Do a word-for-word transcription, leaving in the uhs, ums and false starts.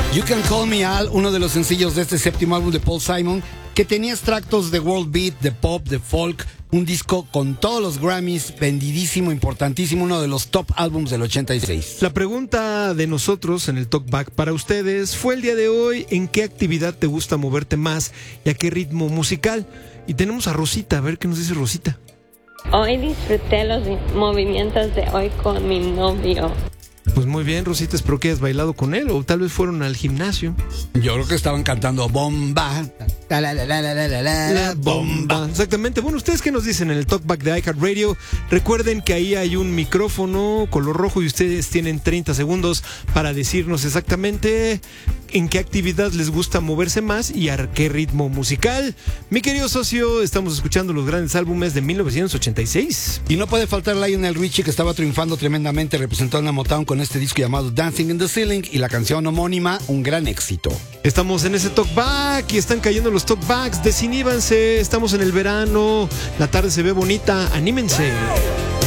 You Can Call Me Al, uno de los sencillos de este séptimo álbum de Paul Simon, que tenía extractos de world beat, de pop, de folk, un disco con todos los Grammys, vendidísimo, importantísimo, uno de los top álbums del ochenta y seis. La pregunta de nosotros en el Talkback para ustedes fue el día de hoy: ¿en qué actividad te gusta moverte más y a qué ritmo musical? Y tenemos a Rosita, a ver qué nos dice Rosita. Hoy disfruté los movimientos de hoy con mi novio. Pues muy bien, Rosita, espero que hayas bailado con él, o tal vez fueron al gimnasio. Yo creo que estaban cantando bomba. La, la, la, la, la, la, la, La bomba. Exactamente. Bueno, ¿ustedes qué nos dicen en el Talkback de iHeartRadio? Recuerden que ahí hay un micrófono color rojo y ustedes tienen treinta segundos para decirnos exactamente en qué actividad les gusta moverse más y a qué ritmo musical. Mi querido socio, estamos escuchando los grandes álbumes de mil novecientos ochenta y seis. Y no puede faltar Lionel Richie, que estaba triunfando tremendamente representando a Motown con este disco llamado Dancing in the Ceiling y la canción homónima, un gran éxito. Estamos en ese Talkback y están cayendo los Talkbacks. Desiníbanse, estamos en el verano, la tarde se ve bonita, anímense.